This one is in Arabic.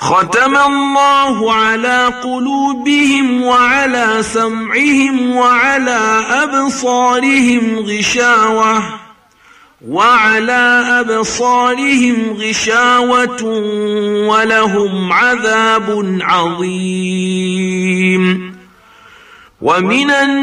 ختم الله على قلوبهم وعلى سمعهم وعلى أبصارهم غشاوة ولهم عذاب عظيم. ومن